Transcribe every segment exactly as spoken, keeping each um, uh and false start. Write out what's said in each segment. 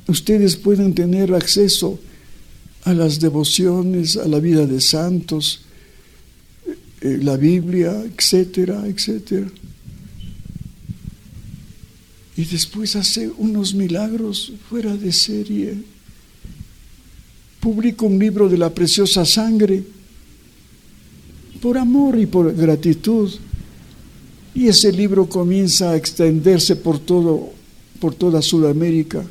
ustedes pueden tener acceso a las devociones, a la vida de santos, eh, la Biblia, etcétera, etcétera. Y después hace unos milagros fuera de serie. Publica un libro de la preciosa sangre por amor y por gratitud. Y ese libro comienza a extenderse por todo, por toda Sudamérica.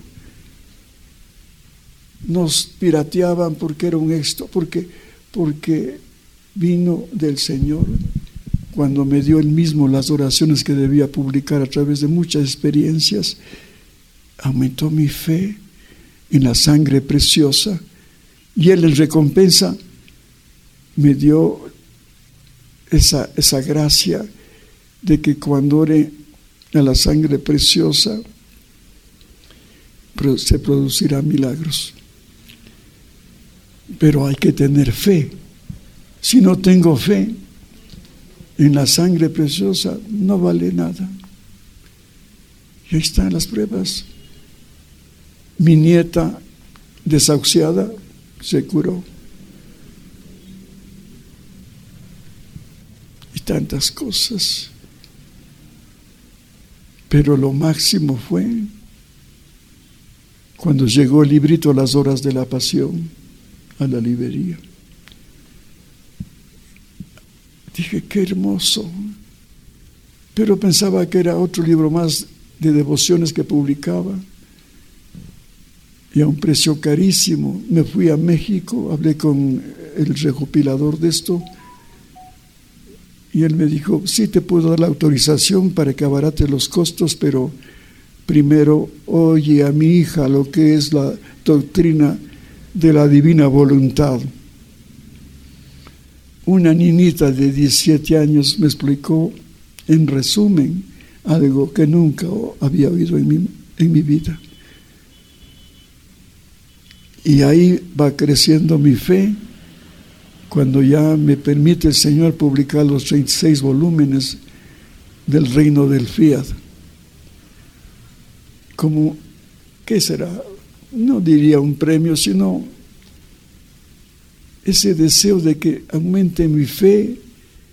Nos pirateaban porque era un éxito, porque, porque vino del Señor. Cuando me dio Él mismo las oraciones que debía publicar a través de muchas experiencias, aumentó mi fe en la sangre preciosa, y Él en recompensa me dio esa, esa gracia de que cuando ore a la sangre preciosa se producirán milagros. Pero hay que tener fe. Si no tengo fe en la sangre preciosa, no vale nada. Y ahí están las pruebas. Mi nieta desahuciada se curó. Y tantas cosas. Pero lo máximo fue cuando llegó el librito Las Horas de la Pasión a la librería. Dije, qué hermoso. Pero pensaba que era otro libro más de devociones que publicaba. Y a un precio carísimo. Me fui a México, hablé con el recopilador de esto. Y él me dijo, sí te puedo dar la autorización para que abarate los costos, pero primero oye a mi hija lo que es la doctrina de la divina voluntad. Una niñita de diecisiete años me explicó en resumen algo que nunca había oído en mi, en mi vida. Y ahí va creciendo mi fe. Cuando ya me permite el Señor publicar los treinta y seis volúmenes del Reino del Fiat. Como, ¿qué será? No diría un premio, sino ese deseo de que aumente mi fe,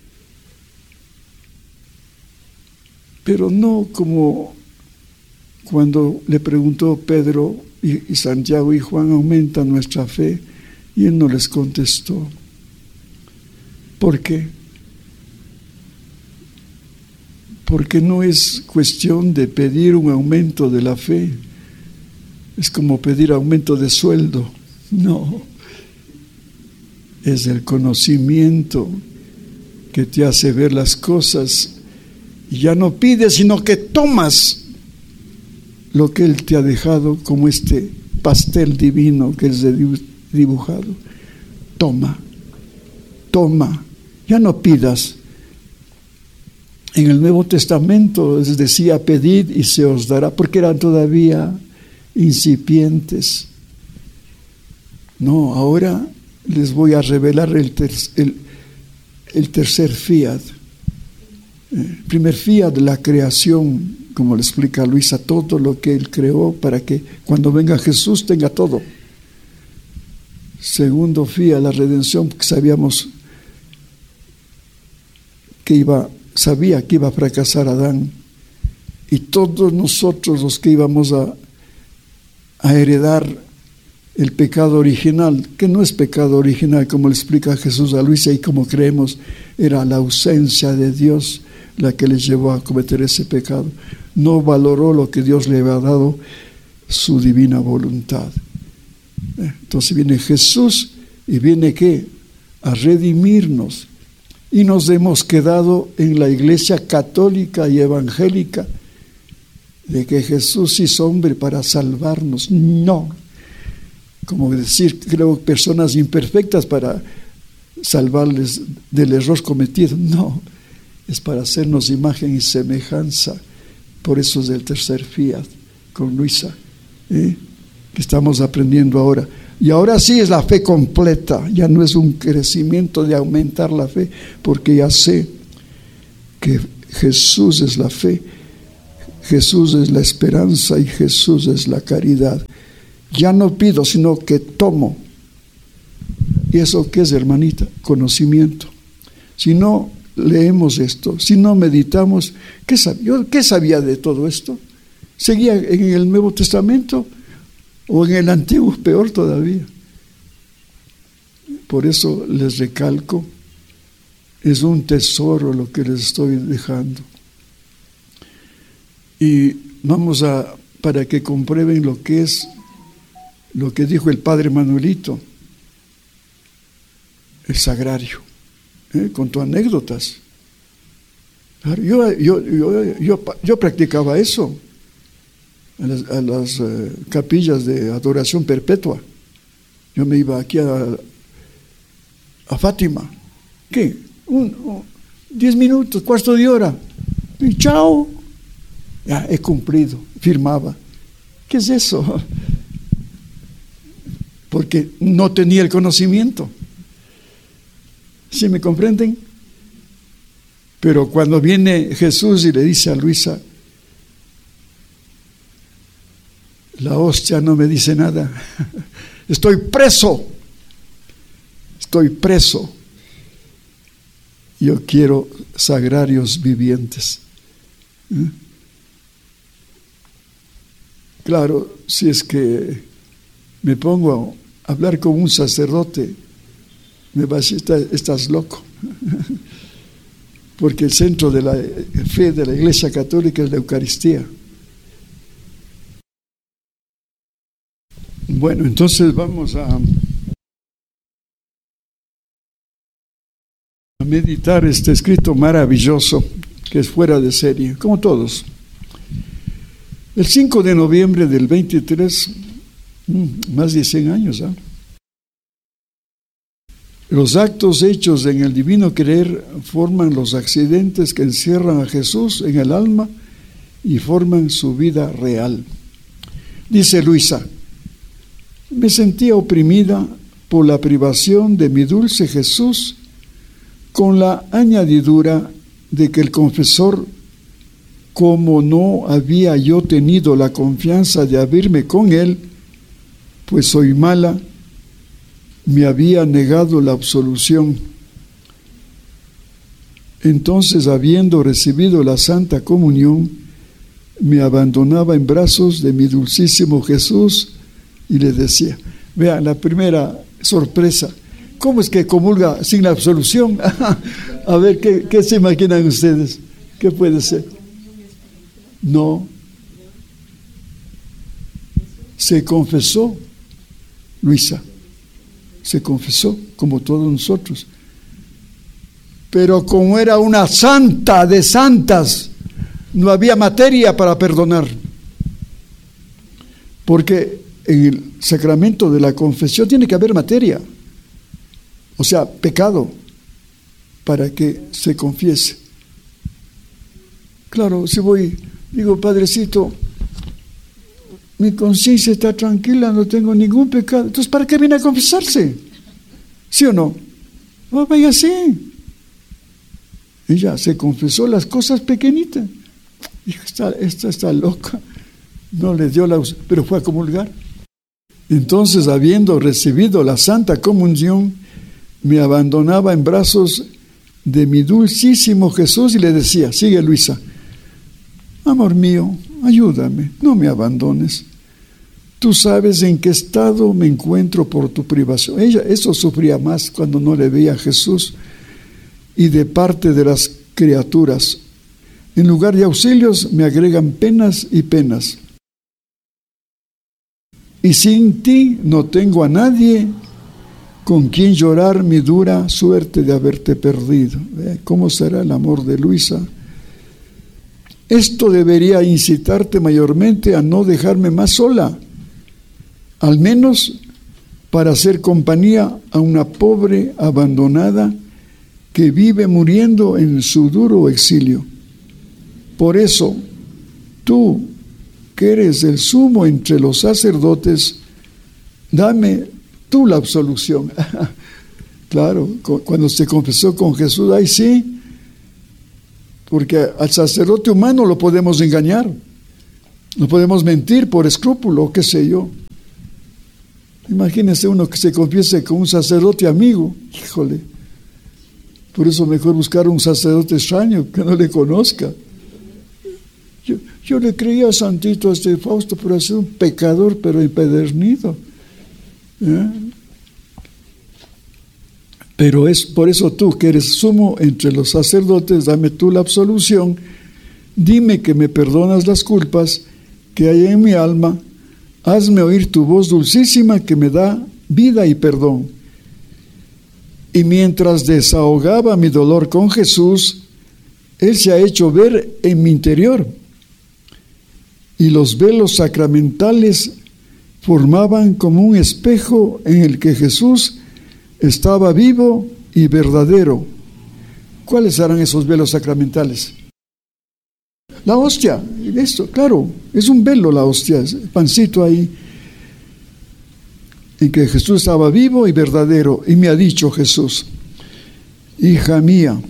pero no como cuando le preguntó Pedro y, y Santiago y Juan, aumenta nuestra fe, y él no les contestó. ¿Por qué? Porque no es cuestión de pedir un aumento de la fe. Es como pedir aumento de sueldo. No. Es el conocimiento que te hace ver las cosas. Y ya no pides, sino que tomas lo que Él te ha dejado como este pastel divino que es dibujado. Toma. Toma. Ya no pidas. En el Nuevo Testamento les decía, pedid y se os dará, porque eran todavía incipientes. No, ahora les voy a revelar el, ter, el, el tercer fiat. El primer fiat de la creación, como le explica Luisa, todo lo que Él creó para que cuando venga Jesús tenga todo. Segundo fiat, la redención, porque sabíamos que iba, sabía que iba a fracasar Adán, y todos nosotros los que íbamos a, a heredar el pecado original, que no es pecado original, como le explica Jesús a Luisa, y como creemos, era la ausencia de Dios la que les llevó a cometer ese pecado. No valoró lo que Dios le había dado, su divina voluntad. Entonces viene Jesús, y viene ¿qué? A redimirnos. Y nos hemos quedado en la iglesia católica y evangélica de que Jesús hizo hombre para salvarnos. No. Como decir, creo, personas imperfectas para salvarles del error cometido. No. Es para hacernos imagen y semejanza. Por eso es el tercer fiat con Luisa, ¿eh? que estamos aprendiendo ahora. Y ahora sí es la fe completa, ya no es un crecimiento de aumentar la fe, porque ya sé que Jesús es la fe, Jesús es la esperanza y Jesús es la caridad. Ya no pido, sino que tomo. ¿Y eso qué es, hermanita? Conocimiento. Si no leemos esto, si no meditamos, ¿qué sabía? Yo, ¿qué sabía de todo esto? ¿Seguía en el Nuevo Testamento o en el Antiguo, peor todavía? Por eso les recalco, es un tesoro lo que les estoy dejando. Y vamos a, para que comprueben lo que es, lo que dijo el padre Manuelito, el sagrario, ¿eh? Con tus anécdotas. Yo, yo, yo, yo, yo practicaba eso a las, a las uh, capillas de adoración perpetua. Yo me iba aquí a, a Fátima. ¿Qué? Un, un, diez minutos, cuarto de hora. Y chao. Ya, he cumplido. Firmaba. ¿Qué es eso? Porque no tenía el conocimiento. ¿Sí me comprenden? Pero cuando viene Jesús y le dice a Luisa, la hostia no me dice nada. Estoy preso. Estoy preso. Yo quiero sagrarios vivientes. ¿Eh? Claro, si es que me pongo a hablar con un sacerdote, me va a decir, estás loco. Porque el centro de la fe de la Iglesia Católica es la Eucaristía. Bueno, entonces vamos a, a meditar este escrito maravilloso que es fuera de serie, como todos. El cinco de noviembre del veintitrés, más de cien años, ¿eh? Los actos hechos en el divino querer forman los accidentes que encierran a Jesús en el alma y forman su vida real. Dice Luisa, me sentía oprimida por la privación de mi dulce Jesús, con la añadidura de que el confesor, como no había yo tenido la confianza de abrirme con él, pues soy mala, me había negado la absolución. Entonces, habiendo recibido la Santa Comunión, me abandonaba en brazos de mi dulcísimo Jesús y le decía, vean, la primera sorpresa, ¿cómo es que comulga sin la absolución? A ver, ¿qué, qué se imaginan ustedes? ¿Qué puede ser? No. Se confesó, Luisa. Se confesó, como todos nosotros. Pero como era una santa de santas, no había materia para perdonar. Porque en el sacramento de la confesión tiene que haber materia. O sea, pecado, para que se confiese. Claro, si voy, digo, Padrecito, mi conciencia está tranquila, no tengo ningún pecado. Entonces, ¿para qué viene a confesarse? ¿Sí o no? Oh, vaya así. Ella se confesó las cosas pequeñitas. Dijo, esta, esta está loca. No le dio la... pero fue a comulgar. Entonces, habiendo recibido la Santa Comunión, me abandonaba en brazos de mi dulcísimo Jesús y le decía, sigue Luisa, amor mío, ayúdame, no me abandones. Tú sabes en qué estado me encuentro por tu privación. Ella eso sufría más cuando no le veía a Jesús y de parte de las criaturas. En lugar de auxilios me agregan penas y penas. Y sin ti no tengo a nadie con quien llorar mi dura suerte de haberte perdido. ¿Cómo será el amor de Luisa? Esto debería incitarte mayormente a no dejarme más sola, al menos para hacer compañía a una pobre abandonada que vive muriendo en su duro exilio. Por eso, tú, que eres el sumo entre los sacerdotes, dame tú la absolución. Claro, cuando se confesó con Jesús, ahí sí, porque al sacerdote humano lo podemos engañar, no podemos mentir por escrúpulo, qué sé yo. Imagínense uno que se confiese con un sacerdote amigo. Híjole. Por eso mejor buscar un sacerdote extraño que no le conozca. Yo, yo le creía santito a este Fausto, pero ha sido un pecador, pero empedernido. ¿Eh? Pero es por eso tú, que eres sumo entre los sacerdotes, dame tú la absolución. Dime que me perdonas las culpas que hay en mi alma. Hazme oír tu voz dulcísima que me da vida y perdón. Y mientras desahogaba mi dolor con Jesús, Él se ha hecho ver en mi interior. Y los velos sacramentales formaban como un espejo en el que Jesús estaba vivo y verdadero. ¿Cuáles eran esos velos sacramentales? La hostia, esto, claro, es un velo la hostia, el pancito ahí, en que Jesús estaba vivo y verdadero. Y me ha dicho Jesús, hija mía,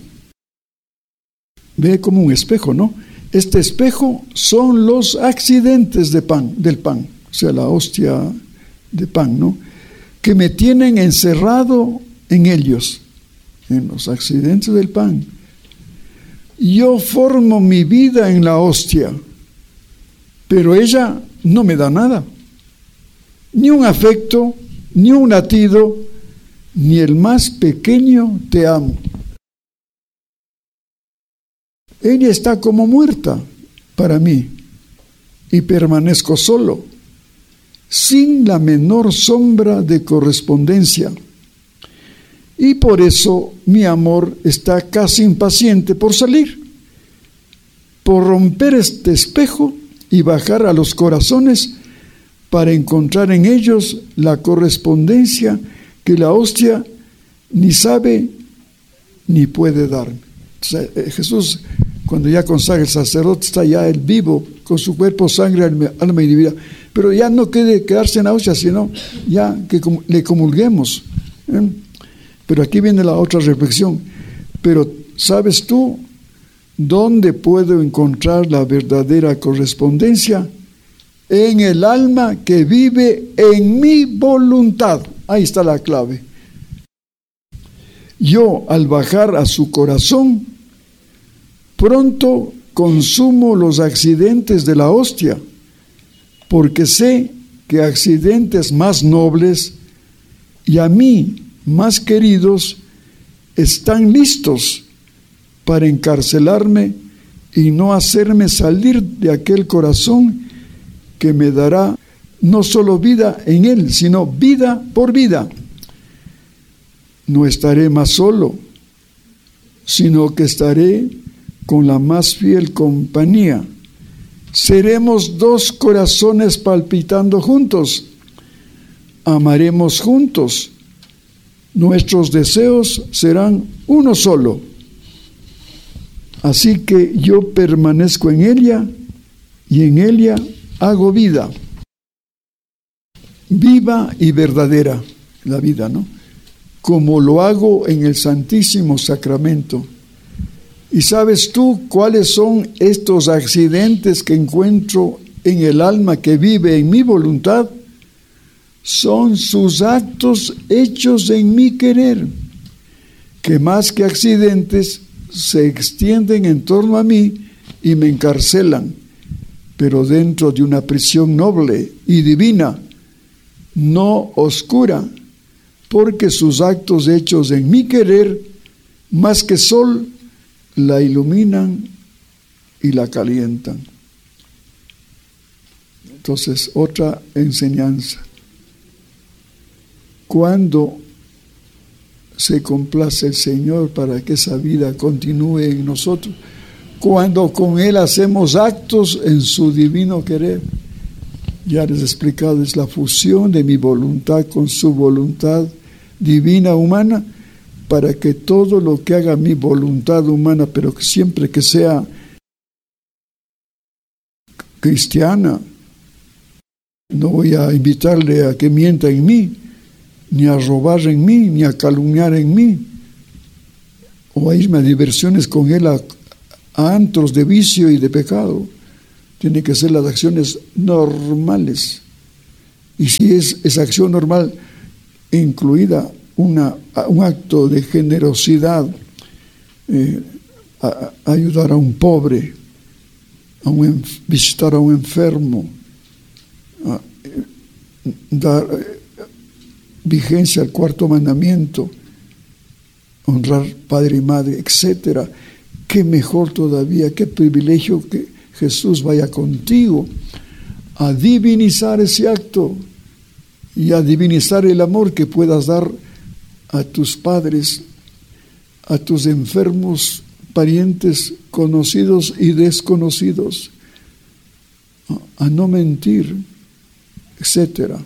ve como un espejo, ¿no? Este espejo son los accidentes de pan, del pan, o sea, la hostia de pan, ¿no? Que me tienen encerrado en ellos, en los accidentes del pan. Yo formo mi vida en la hostia, pero ella no me da nada. Ni un afecto, ni un latido, ni el más pequeño te amo. Ella está como muerta para mí y permanezco solo, sin la menor sombra de correspondencia. Y por eso mi amor está casi impaciente por salir, por romper este espejo y bajar a los corazones para encontrar en ellos la correspondencia que la hostia ni sabe ni puede dar. O sea, Jesús, cuando ya consagra el sacerdote, está ya el vivo, con su cuerpo, sangre, alma y divinidad. Pero ya no quede quedarse en la hostia, sino ya que le comulguemos. ¿eh? Pero aquí viene la otra reflexión. Pero, ¿sabes tú dónde puedo encontrar la verdadera correspondencia? En el alma que vive en mi voluntad. Ahí está la clave. Yo, al bajar a su corazón, pronto consumo los accidentes de la hostia, porque sé que accidentes más nobles y a mí más queridos están listos para encarcelarme y no hacerme salir de aquel corazón que me dará no solo vida en él, sino vida por vida. No estaré más solo, sino que estaré con la más fiel compañía. Seremos dos corazones palpitando juntos. Amaremos juntos. Nuestros deseos serán uno solo. Así que yo permanezco en ella y en ella hago vida. Viva y verdadera la vida, ¿no? Como lo hago en el Santísimo Sacramento. ¿Y sabes tú cuáles son estos accidentes que encuentro en el alma que vive en mi voluntad? Son sus actos hechos en mi querer, que más que accidentes se extienden en torno a mí y me encarcelan, pero dentro de una prisión noble y divina, no oscura, porque sus actos hechos en mi querer, más que sol, la iluminan y la calientan. Entonces, otra enseñanza. Cuando se complace el Señor para que esa vida continúe en nosotros, cuando con Él hacemos actos en su divino querer. Ya les he explicado, es la fusión de mi voluntad con su voluntad divina humana, para que todo lo que haga mi voluntad humana, pero que siempre que sea cristiana, no voy a invitarle a que mienta en mí, ni a robar en mí, ni a calumniar en mí, o a irme a diversiones con él a, a antros de vicio y de pecado. Tienen que ser las acciones normales, Y si es esa acción normal, incluida una, un acto de generosidad, eh, a, a ayudar a un pobre, a un, visitar a un enfermo, a, eh, dar eh, vigencia al cuarto mandamiento, honrar padre y madre, etcétera. Qué mejor todavía, qué privilegio que Jesús vaya contigo a divinizar ese acto y a divinizar el amor que puedas dar a tus padres, a tus enfermos, parientes conocidos y desconocidos, a, a no mentir, etcétera.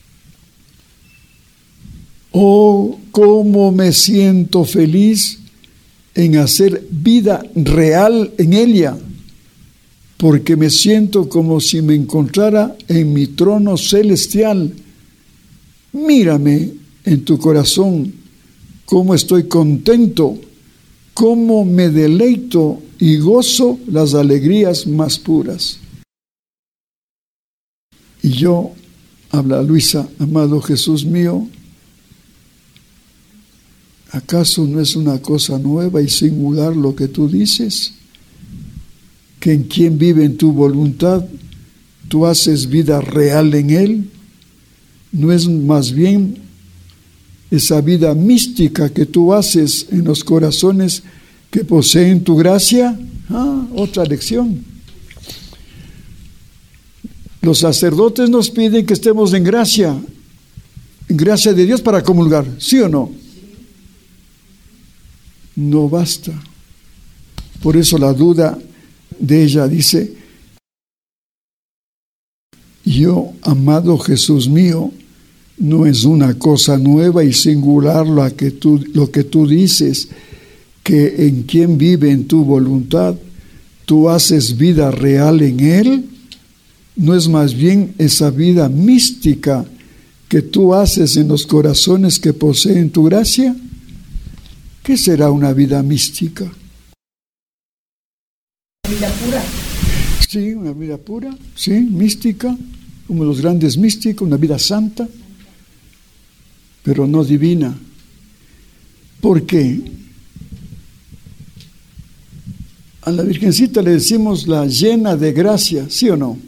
Oh, cómo me siento feliz en hacer vida real en ella, porque me siento como si me encontrara en mi trono celestial. Mírame en tu corazón, cómo estoy contento, cómo me deleito y gozo las alegrías más puras. Y yo, habla Luisa, amado Jesús mío, ¿acaso no es una cosa nueva y singular lo que tú dices? Que en quien vive en tu voluntad, tú haces vida real en él. ¿No es más bien esa vida mística que tú haces en los corazones que poseen tu gracia? Ah, otra lección. Los sacerdotes nos piden que estemos en gracia, en gracia de Dios para comulgar, ¿sí o no? No basta. Por eso la duda de ella dice: yo, amado Jesús mío, no es una cosa nueva y singular lo que tú, lo que tú dices, que en quien vive en tu voluntad, tú haces vida real en él. ¿No es más bien esa vida mística que tú haces en los corazones que poseen tu gracia? ¿Qué será una vida mística? ¿Una vida pura? Sí, una vida pura, sí, mística, como los grandes místicos, una vida santa, pero no divina. ¿Por qué? A la Virgencita le decimos la llena de gracia, ¿sí o no?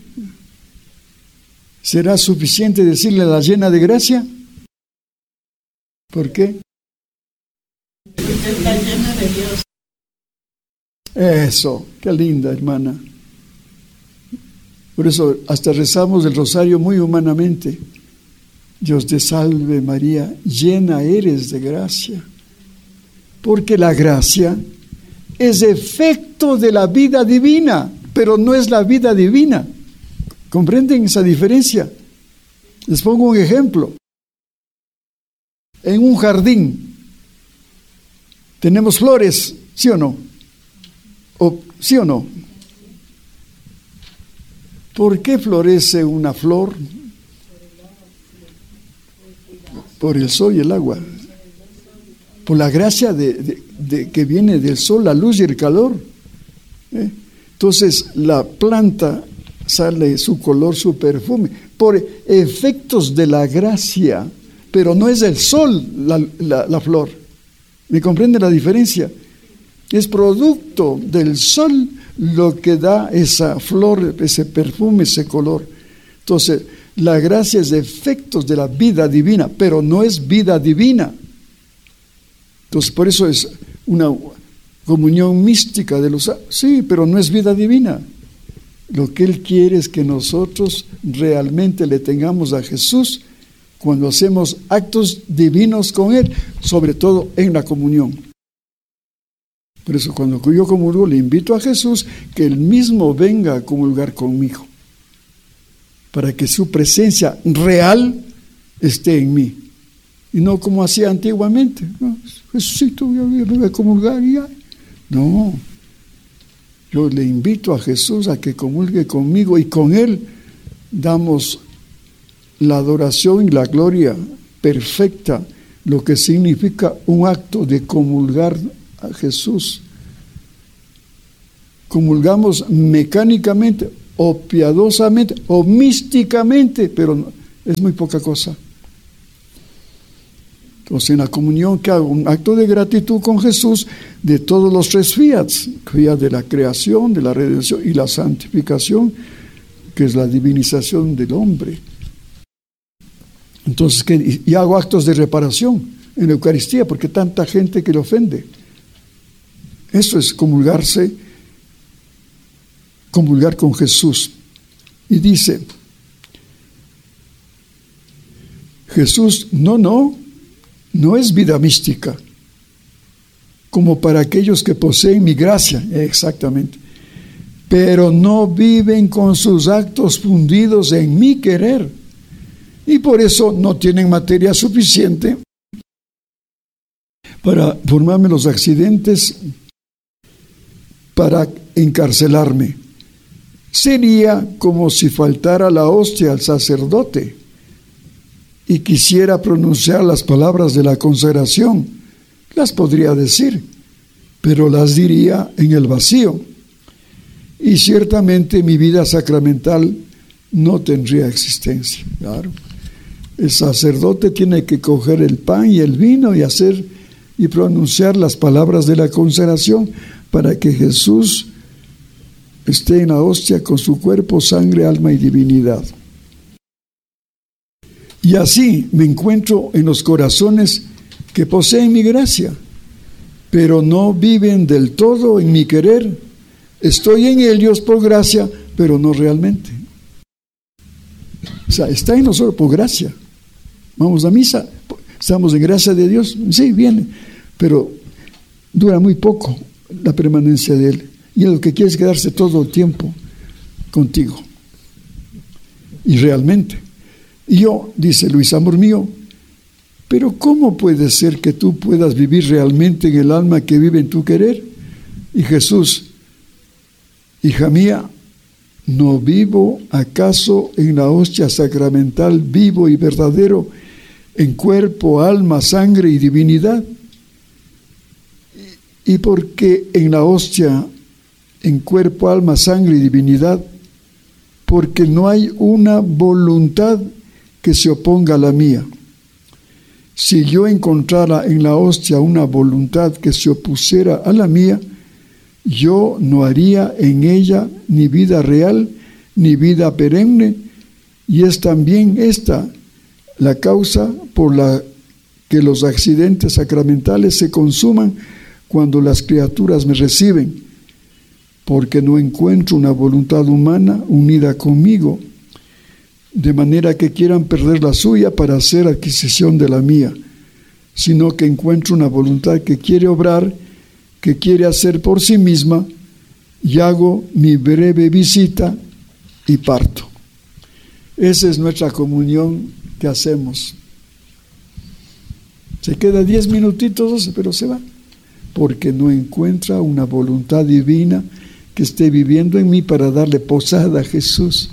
¿Será suficiente decirle la llena de gracia? ¿Por qué? Porque está llena de Dios. Eso, qué linda, hermana. Por eso hasta rezamos el rosario muy humanamente. Dios te salve María, llena eres de gracia. Porque la gracia es efecto de la vida divina, pero no es la vida divina. ¿Comprenden esa diferencia? Les pongo un ejemplo. En un jardín tenemos flores, ¿sí o no? ¿O, ¿Sí o no? ¿Por qué florece una flor? Por el sol y el agua. Por la gracia de, de, de que viene del sol, la luz y el calor. ¿Eh? Entonces la planta sale su color, su perfume, por efectos de la gracia, pero no es el sol la, la, la flor. ¿Me comprende la diferencia? Es producto del sol lo que da esa flor, ese perfume, ese color. Entonces, la gracia es de efectos de la vida divina, pero no es vida divina. Entonces, por eso es una comunión mística de los... Sí, pero no es vida divina. Lo que Él quiere es que nosotros realmente le tengamos a Jesús cuando hacemos actos divinos con Él, sobre todo en la comunión. Por eso cuando yo comulgo le invito a Jesús que Él mismo venga a comulgar conmigo, para que su presencia real esté en mí. Y no como hacía antiguamente. No, Jesucito, yo voy a comulgar y ya. No. Yo le invito a Jesús a que comulgue conmigo y con Él damos la adoración y la gloria perfecta, lo que significa un acto de comulgar a Jesús. Comulgamos mecánicamente o piadosamente o místicamente, pero es muy poca cosa. Entonces, en la comunión, que hago un acto de gratitud con Jesús de todos los tres fiats, fiat de la creación, de la redención y la santificación, que es la divinización del hombre. Entonces, ¿qué? Y hago actos de reparación en la Eucaristía, porque tanta gente que le ofende. Eso es comulgarse, comulgar con Jesús. Y dice, Jesús, no, no, no es vida mística, como para aquellos que poseen mi gracia, exactamente, pero no viven con sus actos fundidos en mi querer, y por eso no tienen materia suficiente para formarme los accidentes, para encarcelarme. Sería como si faltara la hostia al sacerdote y quisiera pronunciar las palabras de la consagración. Las podría decir, pero las diría en el vacío. Y ciertamente mi vida sacramental no tendría existencia. Claro. El sacerdote tiene que coger el pan y el vino y hacer y pronunciar las palabras de la consagración para que Jesús esté en la hostia con su cuerpo, sangre, alma y divinidad. Y así me encuentro en los corazones que poseen mi gracia, pero no viven del todo en mi querer. Estoy en ellos por gracia, pero no realmente. O sea, está en nosotros por gracia. Vamos a misa, estamos en gracia de Dios, sí, viene, pero dura muy poco la permanencia de Él. Y Él lo que quiere es quedarse todo el tiempo contigo. Y realmente. Y yo, dice Luis, amor mío, pero ¿cómo puede ser que tú puedas vivir realmente en el alma que vive en tu querer? Y Jesús, hija mía, ¿no vivo acaso en la hostia sacramental vivo y verdadero, en cuerpo, alma, sangre y divinidad? ¿Y por qué en la hostia, en cuerpo, alma, sangre y divinidad? Porque no hay una voluntad que se oponga a la mía. Si yo encontrara en la hostia una voluntad que se opusiera a la mía, yo no haría en ella ni vida real, ni vida perenne, y es también esta la causa por la que los accidentes sacramentales se consuman cuando las criaturas me reciben, porque no encuentro una voluntad humana unida conmigo, de manera que quieran perder la suya para hacer adquisición de la mía, sino que encuentro una voluntad que quiere obrar, que quiere hacer por sí misma, y hago mi breve visita y parto. Esa es nuestra comunión que hacemos. Se queda diez minutitos, pero se va, porque no encuentra una voluntad divina que esté viviendo en mí para darle posada a Jesús.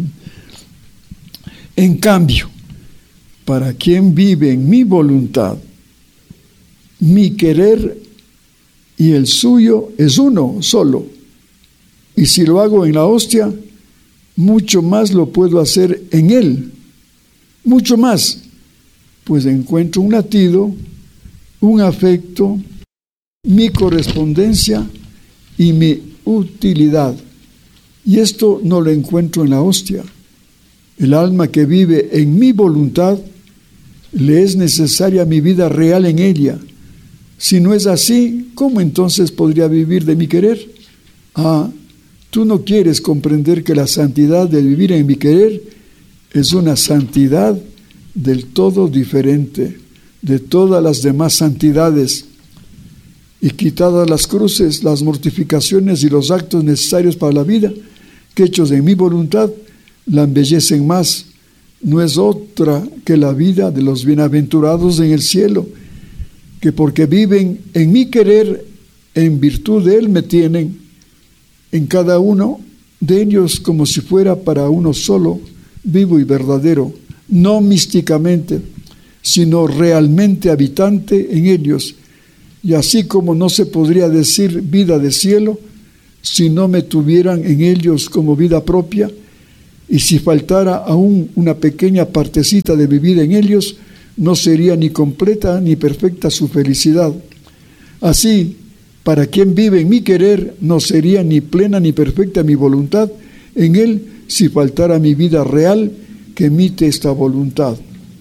En cambio, para quien vive en mi voluntad, mi querer y el suyo es uno solo. Y si lo hago en la hostia, mucho más lo puedo hacer en él. Mucho más, pues encuentro un latido, un afecto, mi correspondencia y mi utilidad. Y esto no lo encuentro en la hostia. El alma que vive en mi voluntad, le es necesaria mi vida real en ella. Si no es así, ¿cómo entonces podría vivir de mi querer? Ah, tú no quieres comprender que la santidad de vivir en mi querer es una santidad del todo diferente de todas las demás santidades. Y quitadas las cruces, las mortificaciones y los actos necesarios para la vida, que hechos de mi voluntad, la embellecen más. No es otra que la vida de los bienaventurados en el cielo, que porque viven en mi querer, en virtud de él me tienen, en cada uno de ellos como si fuera para uno solo, vivo y verdadero, no místicamente, sino realmente habitante en ellos. Y así como no se podría decir vida de cielo, si no me tuvieran en ellos como vida propia, y si faltara aún una pequeña partecita de vivir en ellos, no sería ni completa ni perfecta su felicidad. Así, para quien vive en mi querer, no sería ni plena ni perfecta mi voluntad en él si faltara mi vida real que emite esta voluntad.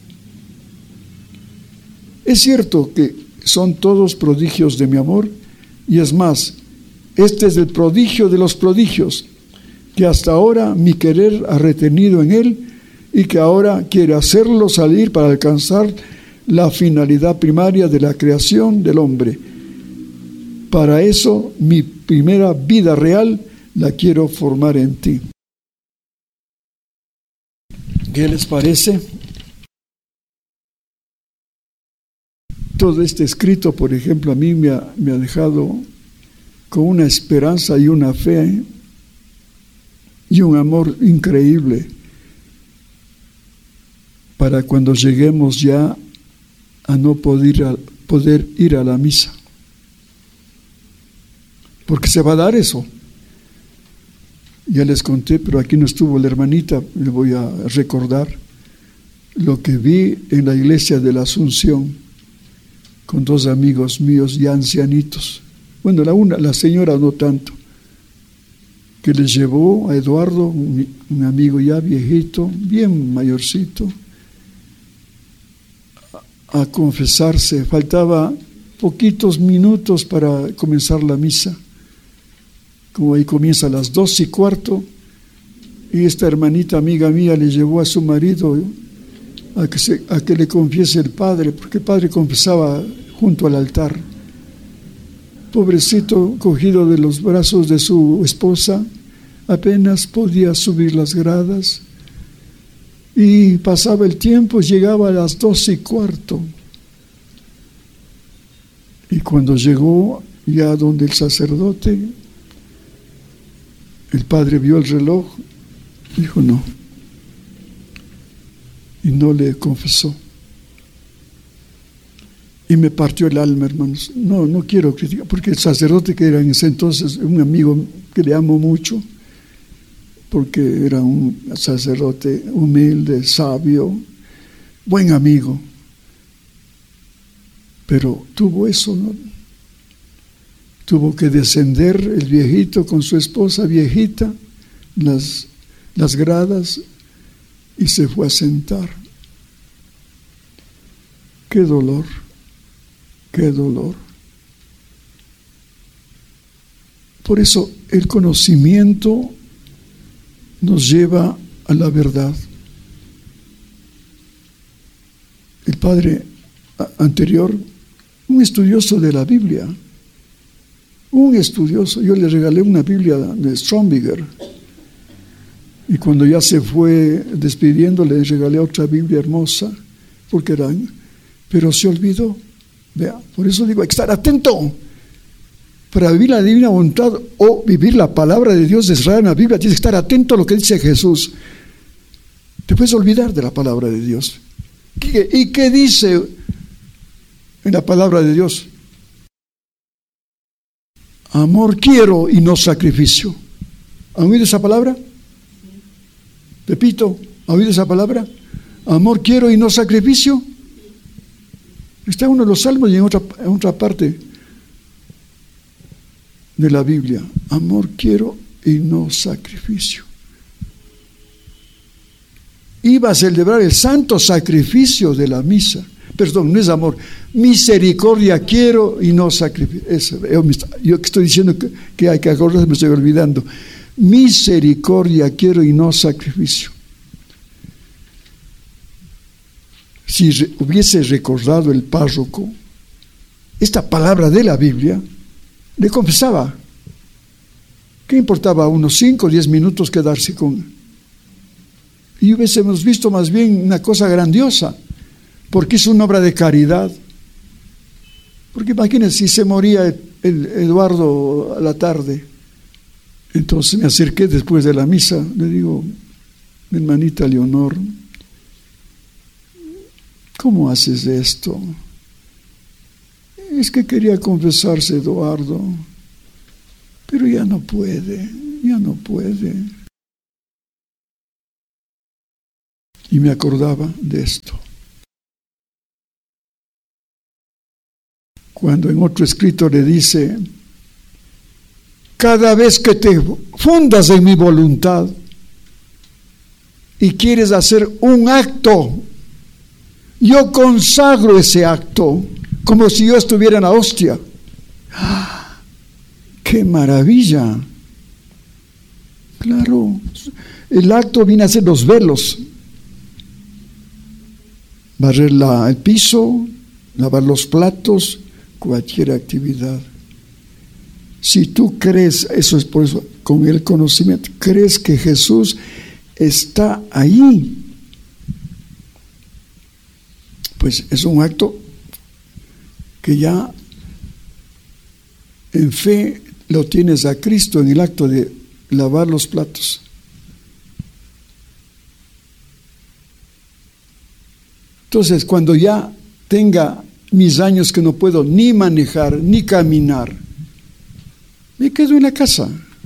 Es cierto que son todos prodigios de mi amor, y es más, este es el prodigio de los prodigios, que hasta ahora mi querer ha retenido en él y que ahora quiere hacerlo salir para alcanzar la finalidad primaria de la creación del hombre. Para eso, mi primera vida real la quiero formar en ti. ¿Qué les parece? Todo este escrito, por ejemplo, a mí me ha, me ha dejado con una esperanza y una fe y un amor increíble para cuando lleguemos ya a no poder ir a, poder ir a la misa. Porque se va a dar eso. Ya les conté, pero aquí no estuvo la hermanita, le voy a recordar lo que vi en la iglesia de la Asunción con dos amigos míos ya ancianitos. Bueno, la una, la señora no tanto, que les llevó a Eduardo, un, un amigo ya viejito, bien mayorcito, a, a confesarse. Faltaba poquitos minutos para comenzar la misa. Como ahí comienza a las dos y cuarto, y esta hermanita amiga mía le llevó a su marido a que, se, a que le confiese el padre, porque el padre confesaba junto al altar. Pobrecito, cogido de los brazos de su esposa, apenas podía subir las gradas, y pasaba el tiempo, llegaba a las dos y cuarto, y cuando llegó ya donde el sacerdote, el padre vio el reloj, dijo no, y no le confesó. Y me partió el alma, hermanos. No, no quiero criticar, porque el sacerdote, que era en ese entonces un amigo que le amo mucho, porque era un sacerdote humilde, sabio, buen amigo, pero tuvo eso, ¿no? Tuvo que descender el viejito con su esposa viejita, las, las gradas, y se fue a sentar. ¡Qué dolor! ¡Qué dolor! Por eso el conocimiento nos lleva a la verdad. El padre anterior, un estudioso de la Biblia, un estudioso, yo le regalé una Biblia de Strombiger, y cuando ya se fue despidiendo le regalé otra Biblia hermosa, porque eran, pero se olvidó. Vea, por eso digo, hay que estar atento. Para vivir la divina voluntad o vivir la palabra de Dios desarrollada en la Biblia, tienes que estar atento a lo que dice Jesús. Te puedes olvidar de la palabra de Dios. ¿Y qué dice en la palabra de Dios? Amor quiero y no sacrificio. ¿Han oído esa palabra? Pepito, ¿han oído esa palabra? Amor quiero y no sacrificio. Está en uno de los salmos y en otra, en otra parte de la Biblia. Amor quiero y no sacrificio. Iba a celebrar el santo sacrificio de la misa. Perdón, no es amor. Misericordia quiero y no sacrificio. Eso, yo, yo que estoy diciendo que, que hay que acordarse, me estoy olvidando. Misericordia quiero y no sacrificio. Si re, hubiese recordado el párroco esta palabra de la Biblia, le confesaba. ¿Qué importaba unos cinco o diez minutos quedarse con? Y hubiésemos visto más bien una cosa grandiosa, porque hizo una obra de caridad. Porque imagínense si se moría el, el Eduardo a la tarde. Entonces me acerqué después de la misa, le digo, mi hermanita Leonor, ¿cómo haces esto? Es que quería confesarse Eduardo, pero ya no puede, ya no puede. Y me acordaba de esto. Cuando en otro escrito le dice, cada vez que te fundas en mi voluntad y quieres hacer un acto, yo consagro ese acto como si yo estuviera en la hostia. ¡Ah! ¡Qué maravilla! Claro, el acto viene a ser los velos. Barrer la, el piso, lavar los platos, cualquier actividad. Si tú crees, eso es por eso, con el conocimiento, crees que Jesús está ahí, pues es un acto que ya en fe lo tienes a Cristo en el acto de lavar los platos. Entonces, cuando ya tenga mis años que no puedo ni manejar ni caminar, me quedo en la casa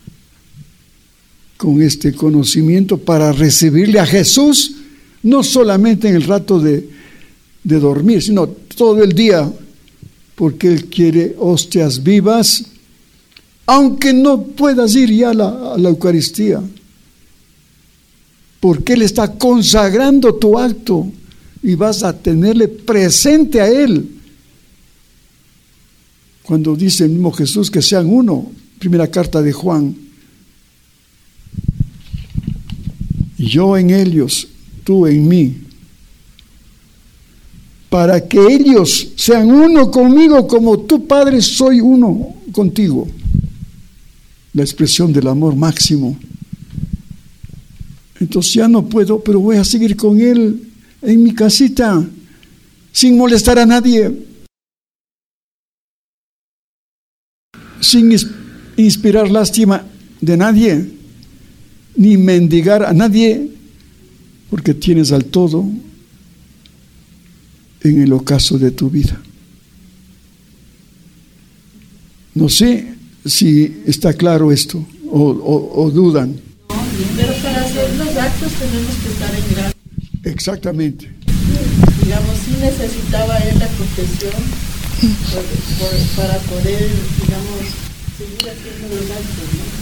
con este conocimiento para recibirle a Jesús, no solamente en el rato de, de dormir, sino todo el día, porque Él quiere hostias vivas, aunque no puedas ir ya a la, a la Eucaristía, porque Él está consagrando tu acto y vas a tenerle presente a Él. Cuando dice el mismo Jesús que sean uno, primera carta de Juan, yo en ellos, tú en mí, para que ellos sean uno conmigo como tu Padre soy uno contigo. La expresión del amor máximo. Entonces ya no puedo, pero voy a seguir con Él en mi casita, sin molestar a nadie, sin inspirar lástima de nadie, ni mendigar a nadie, porque tienes al todo en el ocaso de tu vida. No sé si está claro esto o, o, o dudan. No, pero para hacer los actos tenemos que estar en gracia. Exactamente. Digamos, sí necesitaba él la confesión por, por, para poder, digamos, seguir haciendo los actos, ¿no?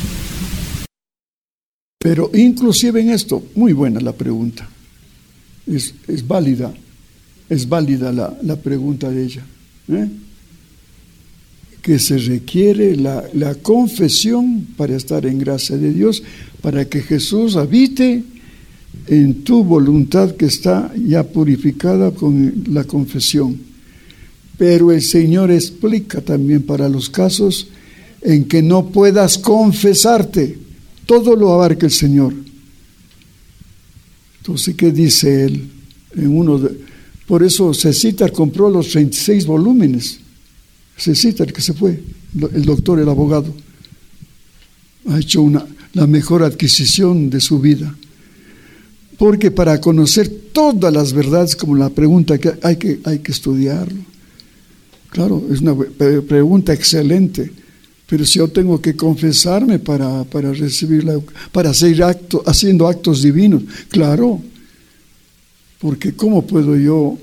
Pero inclusive en esto, muy buena la pregunta. Es, es válida, es válida la, la pregunta de ella. ¿eh? Que se requiere la, la confesión para estar en gracia de Dios, para que Jesús habite en tu voluntad que está ya purificada con la confesión. Pero el Señor explica también para los casos en que no puedas confesarte. Todo lo abarca el Señor. Entonces, ¿qué dice Él? En uno de, por eso Cecitar compró los treinta y seis volúmenes. Cecitar, que se fue, el doctor, el abogado, ha hecho una, la mejor adquisición de su vida. Porque para conocer todas las verdades, como la pregunta que hay que, hay que estudiarlo. Claro, es una pregunta excelente. Pero si yo tengo que confesarme para, para recibirla, para hacer acto, haciendo actos divinos, claro, porque ¿cómo puedo yo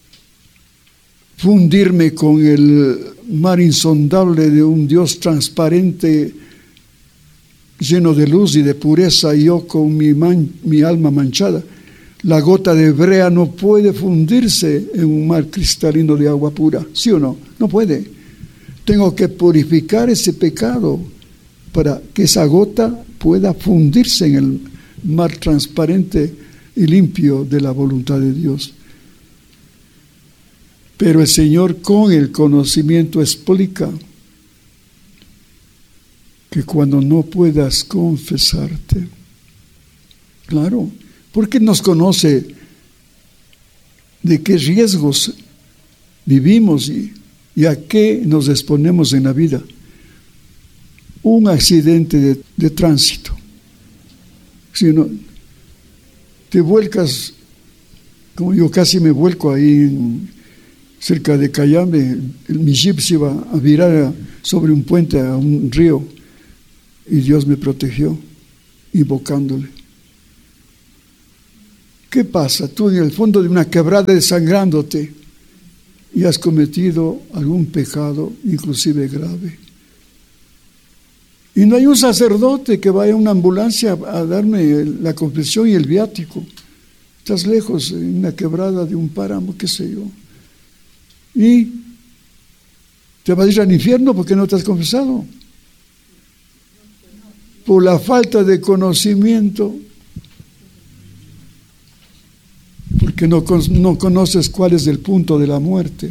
fundirme con el mar insondable de un Dios transparente, lleno de luz y de pureza, y yo con mi, man, mi alma manchada? La gota de brea no puede fundirse en un mar cristalino de agua pura, ¿sí o no? No puede. Tengo que purificar ese pecado para que esa gota pueda fundirse en el mar transparente y limpio de la voluntad de Dios. Pero el Señor con el conocimiento explica que cuando no puedas confesarte, claro, porque nos conoce de qué riesgos vivimos y ¿Y a qué nos exponemos en la vida? Un accidente de, de tránsito. Si no, te vuelcas, como yo casi me vuelco ahí en, cerca de Cayambe, el, mi jeep se iba a virar a, sobre un puente a un río y Dios me protegió invocándole. ¿Qué pasa? Tú en el fondo de una quebrada desangrándote y has cometido algún pecado, inclusive grave. Y no hay un sacerdote que vaya a una ambulancia a darme la confesión y el viático. Estás lejos, en una quebrada de un páramo, qué sé yo. Y te vas a ir al infierno porque no te has confesado. Por la falta de conocimiento, porque no, no conoces cuál es el punto de la muerte.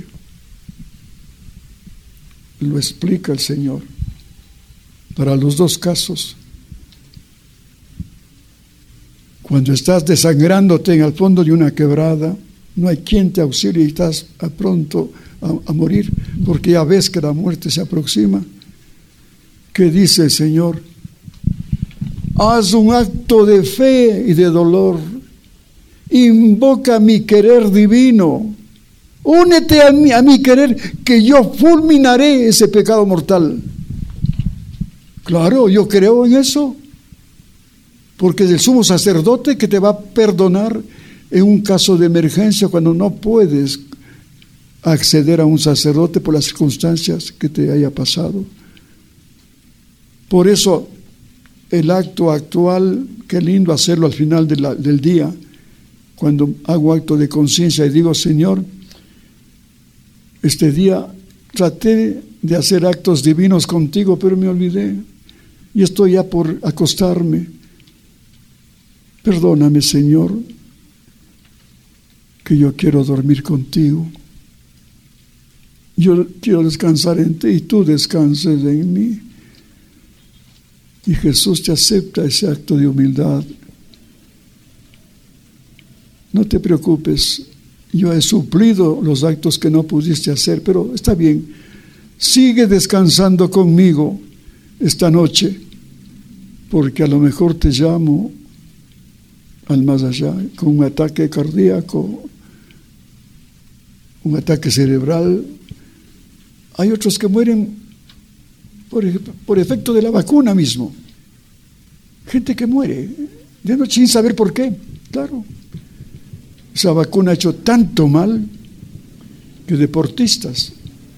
Lo explica el Señor para los dos casos. Cuando estás desangrándote en el fondo de una quebrada, no hay quien te auxilie y estás a pronto a, a morir, porque ya ves que la muerte se aproxima. ¿Qué dice el Señor? Haz un acto de fe y de dolor. Invoca mi querer divino. Únete a mi, a mi querer, que yo fulminaré ese pecado mortal. Claro, yo creo en eso. Porque es el sumo sacerdote que te va a perdonar en un caso de emergencia cuando no puedes acceder a un sacerdote por las circunstancias que te haya pasado. Por eso, el acto actual, qué lindo hacerlo al final de la, del día, cuando hago acto de conciencia y digo, Señor, este día traté de hacer actos divinos contigo, pero me olvidé y estoy ya por acostarme. Perdóname, Señor, que yo quiero dormir contigo. Yo quiero descansar en ti y tú descanses en mí. Y Jesús te acepta ese acto de humildad. No te preocupes, yo he suplido los actos que no pudiste hacer, pero está bien. Sigue descansando conmigo esta noche, porque a lo mejor te llamo al más allá, con un ataque cardíaco, un ataque cerebral. Hay otros que mueren por, por efecto de la vacuna mismo. Gente que muere de noche sin saber por qué. Claro, esa vacuna ha hecho tanto mal que deportistas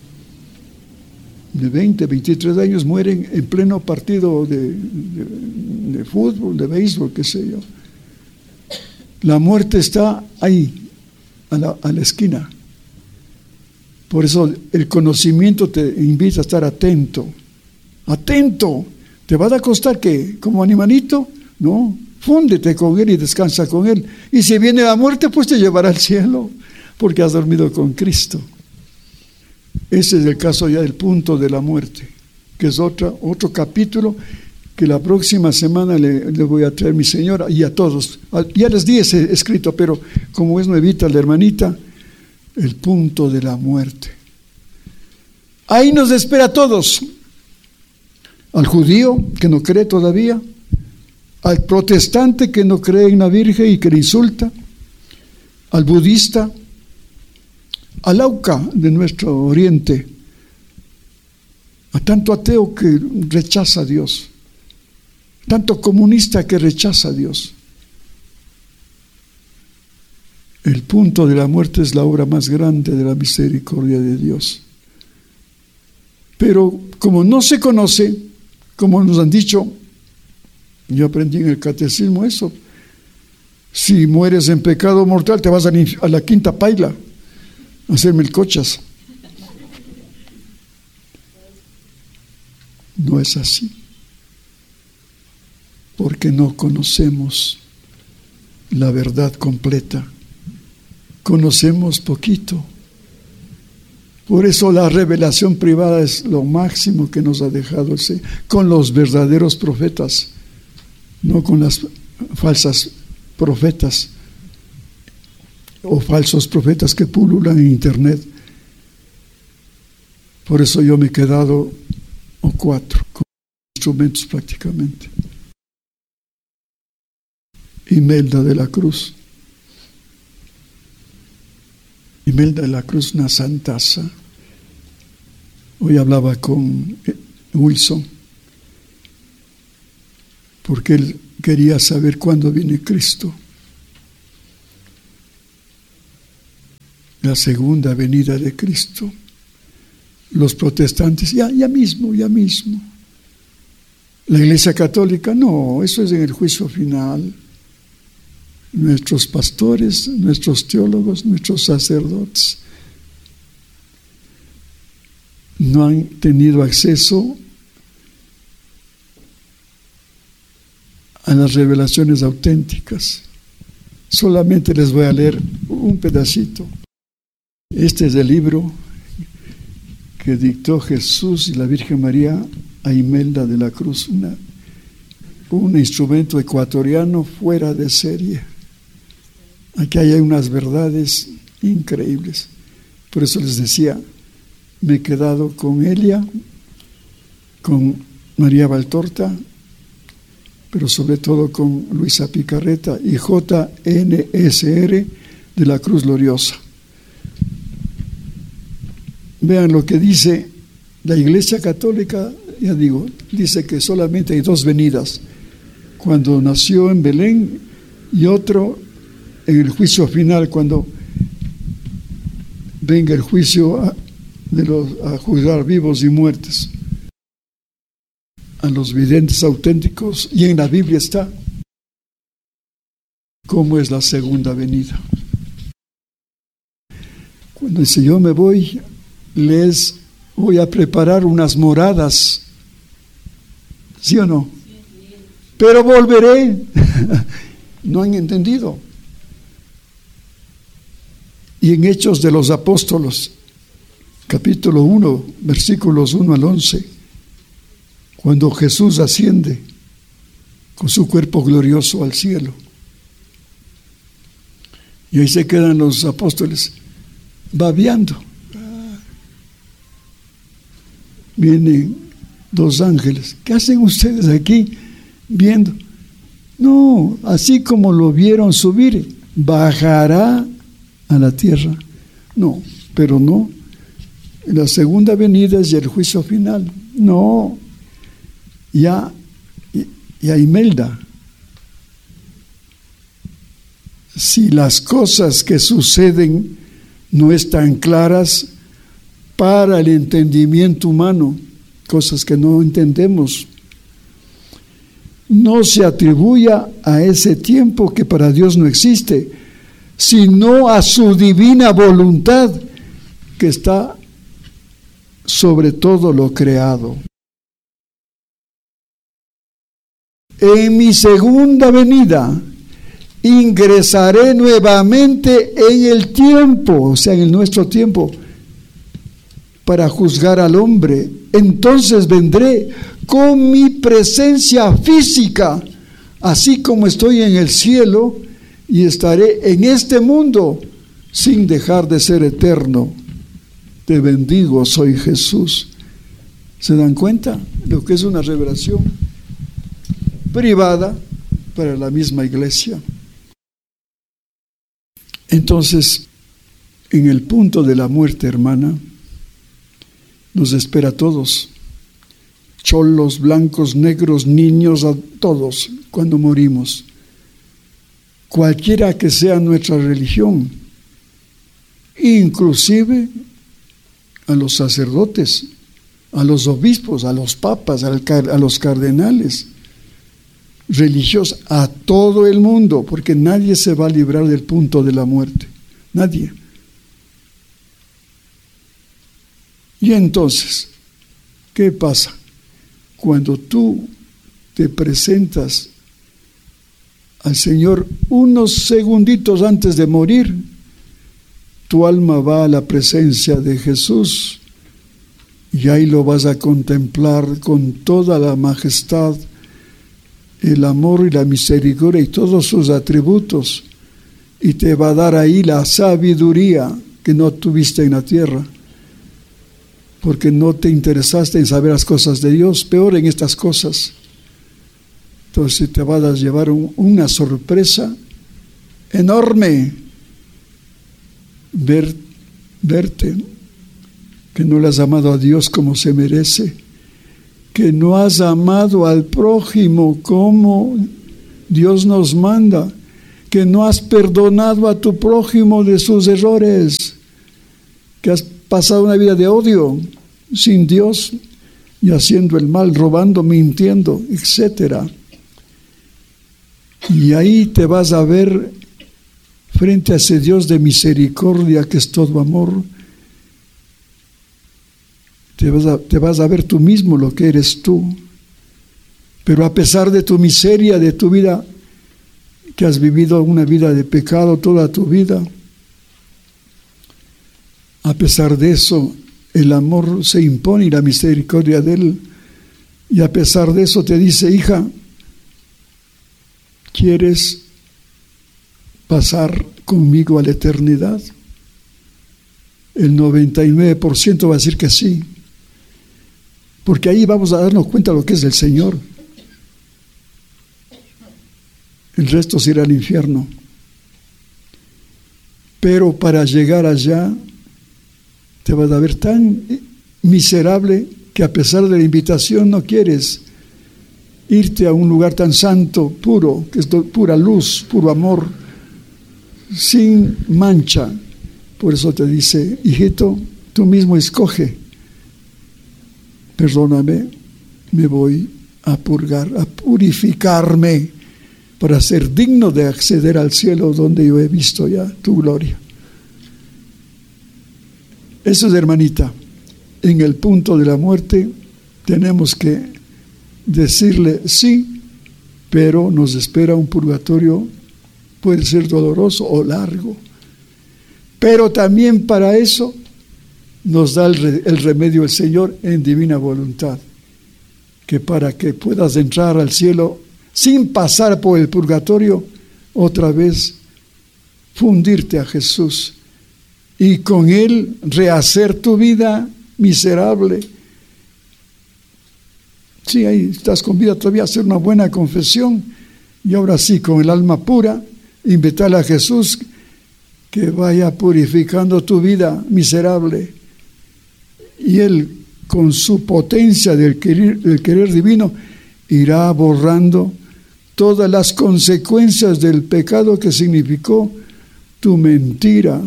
de veinte, veintitrés años mueren en pleno partido de, de, de fútbol, de béisbol, qué sé yo. La muerte está ahí, a la, a la esquina. Por eso el conocimiento te invita a estar atento. Atento. ¿Te va a costar que como animalito? No, fúndete con Él y descansa con Él. Y si viene la muerte, pues te llevará al cielo, porque has dormido con Cristo. Ese es el caso ya del punto de la muerte, que es otra, otro capítulo que la próxima semana le, le voy a traer a mi señora y a todos. Ya les di ese escrito, pero como es nuevita la hermanita, el punto de la muerte. Ahí nos espera a todos. Al judío que no cree todavía, al protestante que no cree en la Virgen y que le insulta, al budista, al auca de nuestro oriente, a tanto ateo que rechaza a Dios, tanto comunista que rechaza a Dios. El punto de la muerte es la obra más grande de la misericordia de Dios. Pero como no se conoce, como nos han dicho, yo aprendí en el catecismo eso, si mueres en pecado mortal te vas a, a la quinta paila a hacer melcochas. No es así, porque no conocemos la verdad completa, conocemos poquito. Por eso la revelación privada es lo máximo que nos ha dejado el Señor, con los verdaderos profetas, no con las falsas profetas o falsos profetas que pululan en internet. Por eso yo me he quedado o cuatro con instrumentos prácticamente. Imelda de la Cruz. Imelda de la Cruz, una santaza. Hoy hablaba con Wilson, porque él quería saber cuándo viene Cristo. la segunda venida de Cristo. Los protestantes, ya, ya mismo, ya mismo. La Iglesia Católica, no, eso es en el juicio final. Nuestros pastores, nuestros teólogos, nuestros sacerdotes no han tenido acceso a las revelaciones auténticas. Solamente les voy a leer un pedacito. Este es el libro que dictó Jesús y la Virgen María a Imelda de la Cruz, una, un instrumento ecuatoriano fuera de serie. Aquí hay unas verdades increíbles. Por eso les decía, me he quedado con Elia, con María Valtorta, pero sobre todo con Luisa Picarreta y J N S R de la Cruz Gloriosa. Vean lo que dice la Iglesia Católica, ya digo, dice que solamente hay dos venidas, cuando nació en Belén y otro en el juicio final, cuando venga el juicio a, de los, a juzgar vivos y muertos, a los videntes auténticos, y en la Biblia está cómo es la segunda venida. Cuando dice yo me voy, les voy a preparar unas moradas, ¿sí o no? Pero volveré. No han entendido. Y en Hechos de los Apóstoles, capítulo uno, versículos uno al once, cuando Jesús asciende con su cuerpo glorioso al cielo, y ahí se quedan los apóstoles babeando. Vienen dos ángeles. ¿Qué hacen ustedes aquí viendo? No, así como lo vieron subir, bajará a la tierra. No, pero no. La segunda venida es el juicio final. No. Ya, ya Imelda, si las cosas que suceden no están claras para el entendimiento humano, cosas que no entendemos, no se atribuya a ese tiempo que para Dios no existe, sino a su divina voluntad que está sobre todo lo creado. En mi segunda venida ingresaré nuevamente en el tiempo, o sea, en el nuestro tiempo, para juzgar al hombre. Entonces vendré con mi presencia física, así como estoy en el cielo, y estaré en este mundo sin dejar de ser eterno. Te bendigo, soy Jesús. ¿Se dan cuenta lo que es una revelación privada para la misma iglesia? Entonces, en el punto de la muerte, hermana, nos espera a todos, cholos, blancos, negros, niños, a todos, cuando morimos. Cualquiera que sea nuestra religión, inclusive a los sacerdotes, a los obispos, a los papas, a los cardenales, religiosos, a todo el mundo, porque nadie se va a librar del punto de la muerte, nadie. Y entonces, ¿qué pasa? Cuando tú te presentas al Señor unos segunditos antes de morir, tu alma va a la presencia de Jesús y ahí lo vas a contemplar con toda la majestad, el amor y la misericordia y todos sus atributos, y te va a dar ahí la sabiduría que no tuviste en la tierra, porque no te interesaste en saber las cosas de Dios, peor en estas cosas. Entonces te vas a llevar un, una sorpresa enorme, ver, verte que no le has amado a Dios como se merece, que no has amado al prójimo como Dios nos manda, que no has perdonado a tu prójimo de sus errores, que has pasado una vida de odio, sin Dios, y haciendo el mal, robando, mintiendo, etcétera. Y ahí te vas a ver frente a ese Dios de misericordia que es todo amor. Te vas a, te vas a ver tú mismo lo que eres tú. Pero a pesar de tu miseria, de tu vida, que has vivido una vida de pecado toda tu vida, a pesar de eso, el amor se impone y la misericordia de Él. Y a pesar de eso te dice: hija, ¿quieres pasar conmigo a la eternidad? El noventa y nueve por ciento va a decir que sí. Porque ahí vamos a darnos cuenta de lo que es el Señor. El resto se irá al infierno. Pero para llegar allá, te vas a ver tan miserable que a pesar de la invitación no quieres irte a un lugar tan santo, puro, que es pura luz, puro amor, sin mancha. Por eso te dice: hijito, tú mismo escoge. Perdóname, me voy a purgar, a purificarme para ser digno de acceder al cielo donde yo he visto ya tu gloria. Eso es, hermanita, en el punto de la muerte tenemos que decirle sí, pero nos espera un purgatorio, puede ser doloroso o largo. Pero también para eso nos da el, re, el remedio el Señor en divina voluntad, que para que puedas entrar al cielo sin pasar por el purgatorio, otra vez fundirte a Jesús y con Él rehacer tu vida miserable. Sí, ahí estás con vida todavía, hacer una buena confesión y ahora sí, con el alma pura, invitarle a Jesús que vaya purificando tu vida miserable, y Él, con su potencia del querer, del querer divino, irá borrando todas las consecuencias del pecado que significó tu mentira,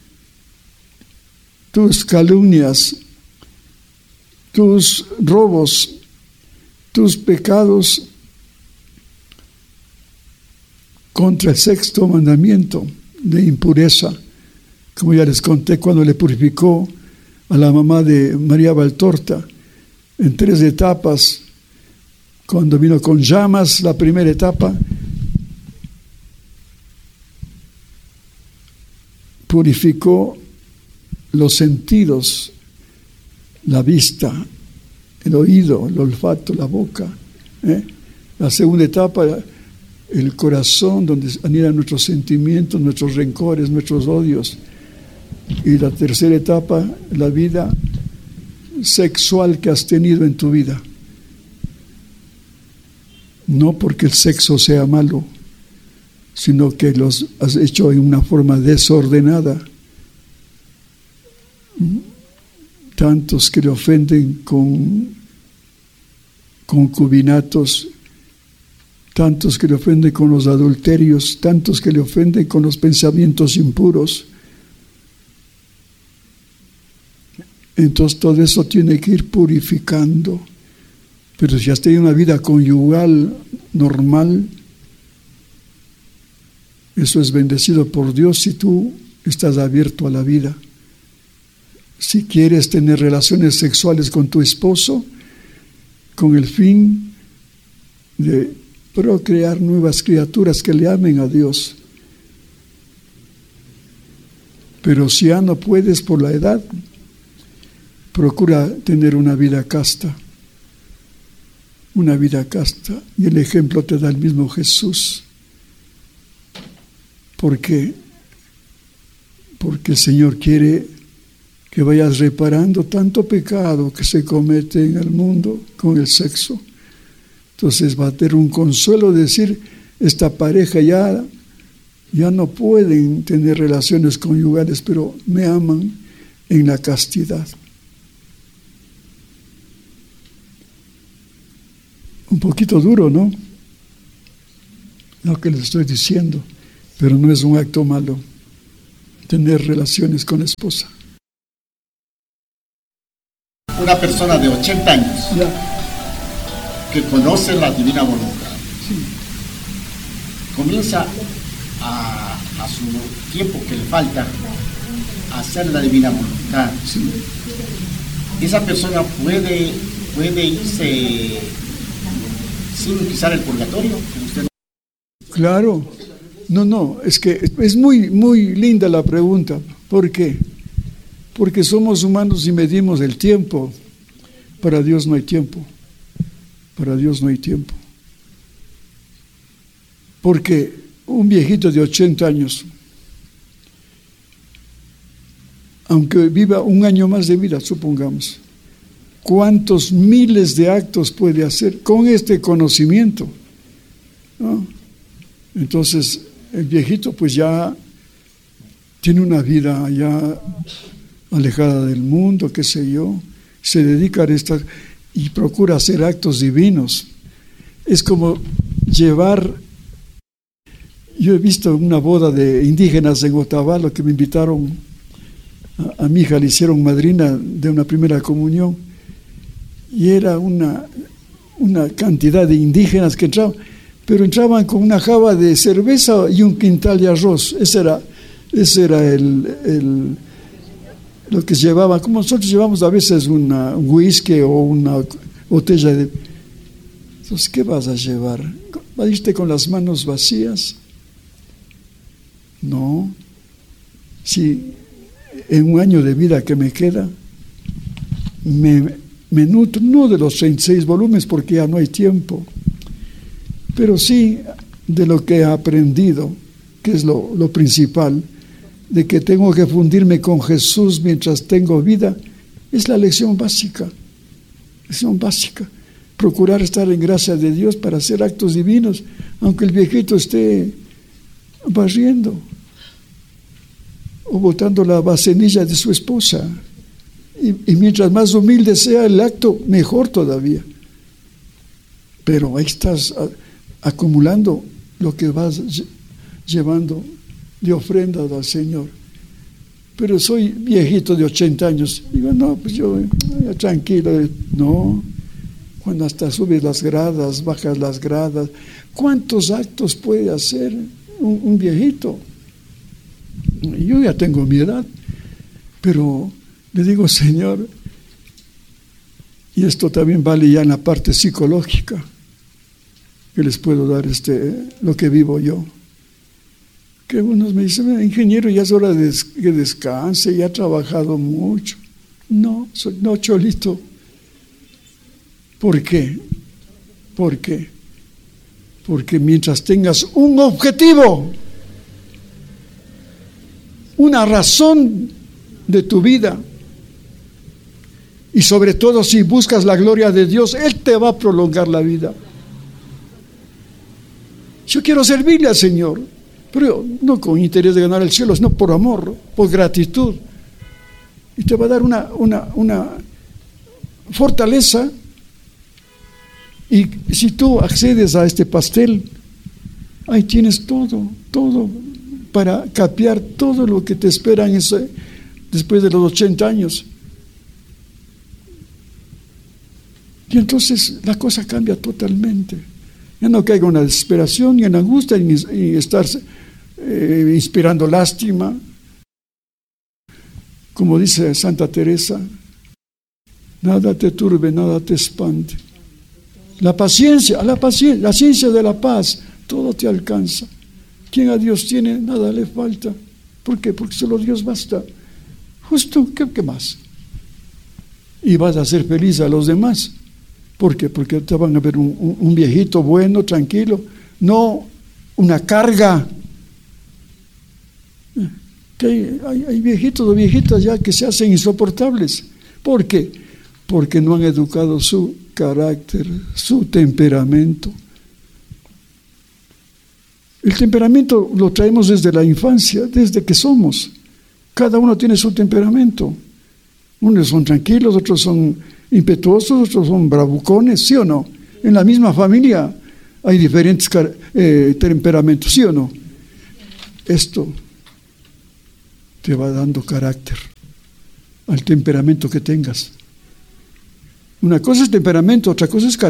tus calumnias, tus robos, tus pecados contra el sexto mandamiento de impureza, como ya les conté cuando le purificó a la mamá de María Valtorta en tres etapas. Cuando vino con llamas, la primera etapa, purificó los sentidos, la vista, el oído, el olfato, la boca. ¿eh? La segunda etapa, el corazón, donde anidan nuestros sentimientos, nuestros rencores, nuestros odios. Y la tercera etapa, la vida sexual que has tenido en tu vida. No porque el sexo sea malo, sino que los has hecho en una forma desordenada. Tantos que le ofenden con concubinatos, tantos que le ofenden con los adulterios, tantos que le ofenden con los pensamientos impuros. Entonces todo eso tiene que ir purificando. Pero si has tenido una vida conyugal normal, eso es bendecido por Dios si tú estás abierto a la vida. Si quieres tener relaciones sexuales con tu esposo, con el fin de procrear nuevas criaturas que le amen a Dios. Pero si ya no puedes por la edad, procura tener una vida casta. Una vida casta. Y el ejemplo te da el mismo Jesús. ¿Por qué? Porque el Señor quiere que vayas reparando tanto pecado que se comete en el mundo con el sexo. Entonces va a tener un consuelo decir, esta pareja ya, ya no pueden tener relaciones conyugales, pero me aman en la castidad. Un poquito duro, ¿no? Lo que les estoy diciendo, pero no es un acto malo tener relaciones con la esposa. una persona de ochenta años Ya. que conoce la divina voluntad, Sí. comienza a, a su tiempo que le falta a hacer la divina voluntad, Sí. esa persona puede, puede irse sin pisar el purgatorio. Usted... Claro. No, no, es que es muy, muy linda la pregunta. ¿Por qué? Porque somos humanos y medimos el tiempo. Para Dios no hay tiempo. Para Dios no hay tiempo. Porque un viejito de ochenta años, aunque viva un año más de vida, supongamos, ¿cuántos miles de actos puede hacer con este conocimiento? ¿No? Entonces, el viejito pues ya tiene una vida ya alejada del mundo, qué sé yo, se dedica a estar y procura hacer actos divinos. Es como llevar, yo he visto una boda de indígenas en Otavalo que me invitaron, a, a mi hija le hicieron madrina de una primera comunión, y era una, una cantidad de indígenas que entraban, pero entraban con una java de cerveza y un quintal de arroz. Ese era, ese era el, el, lo que llevaban. Como nosotros llevamos a veces una, un whisky o una botella de... Entonces, ¿qué vas a llevar? ¿Vas a irte con las manos vacías? No. Si en un año de vida que me queda, me, me nutro, no de los treinta y seis volúmenes porque ya no hay tiempo, pero sí de lo que he aprendido, que es lo, lo principal, de que tengo que fundirme con Jesús mientras tengo vida, es la lección básica, lección básica, procurar estar en gracia de Dios para hacer actos divinos, aunque el viejito esté barriendo o botando la vasenilla de su esposa, y, y mientras más humilde sea el acto, mejor todavía, pero ahí estás acumulando lo que vas llevando de ofrenda al Señor. Pero soy viejito de ochenta años, digo, no, pues yo tranquilo, no, cuando hasta subes las gradas, bajas las gradas, ¿cuántos actos puede hacer un, un viejito? Yo ya tengo mi edad, pero le digo, Señor, y esto también vale ya en la parte psicológica, que les puedo dar este, lo que vivo yo. Que unos me dicen, ingeniero, ya es hora de que descanse, ya ha trabajado mucho. No, soy, no, Cholito. ¿Por qué? ¿Por qué? Porque mientras tengas un objetivo, una razón de tu vida, y sobre todo si buscas la gloria de Dios, Él te va a prolongar la vida. Yo quiero servirle al Señor, pero no con interés de ganar el cielo, sino por amor, por gratitud. Y te va a dar una, una, una fortaleza. Y si tú accedes a este pastel, ahí tienes todo, todo para capear todo lo que te espera en ese, después de los ochenta años. Y entonces la cosa cambia totalmente. Ya no caiga en la desesperación, ni en la angustia, ni, ni estar eh, inspirando lástima. Como dice Santa Teresa, nada te turbe, nada te espante. La paciencia, la paciencia, la ciencia de la paz, todo te alcanza. Quien a Dios tiene, nada le falta. ¿Por qué? Porque solo Dios basta. Justo, ¿qué, qué más? Y vas a hacer feliz a los demás. ¿Por qué? Porque te van a ver un, un, un viejito bueno, tranquilo, no una carga. Que hay, hay, hay viejitos o viejitas ya que se hacen insoportables. ¿Por qué? Porque no han educado su carácter, su temperamento. El temperamento lo traemos desde la infancia, desde que somos. Cada uno tiene su temperamento. Unos son tranquilos, otros son impetuosos, otros son bravucones, ¿sí o no? En la misma familia hay diferentes eh, temperamentos, ¿sí o no? Esto te va dando carácter al temperamento que tengas. Una cosa es temperamento, otra cosa es carácter.